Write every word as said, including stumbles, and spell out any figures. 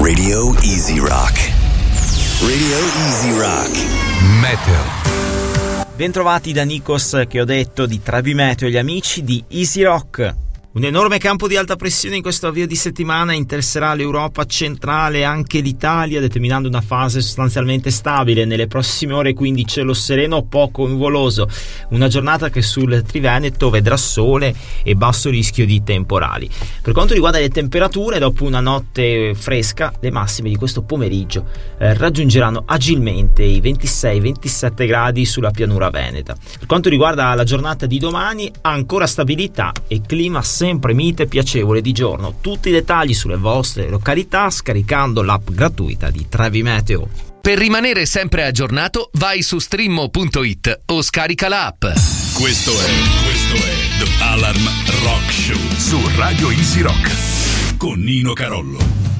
Radio Easy Rock. Radio Easy Rock. Meteo. Bentrovati da Nikos, che ho detto di Trebi Meteo e gli amici di Easy Rock. Un enorme campo di alta pressione in questo avvio di settimana interesserà l'Europa centrale e anche l'Italia, determinando una fase sostanzialmente stabile. Nelle prossime ore quindi cielo sereno, poco nuvoloso, una giornata che sul Triveneto vedrà sole e basso rischio di temporali. Per quanto riguarda le temperature, dopo una notte fresca, le massime di questo pomeriggio eh, raggiungeranno agilmente i ventisei ventisette gradi sulla pianura veneta. Per quanto riguarda la giornata di domani, ancora stabilità e clima sempre mite e piacevole di giorno. Tutti i dettagli sulle vostre località scaricando l'app gratuita di Trebi Meteo. Per rimanere sempre aggiornato, vai su streammo punto it o scarica l'app. Questo è questo è The Alarm Rock Show su Radio Easy Rock con Nino Carollo.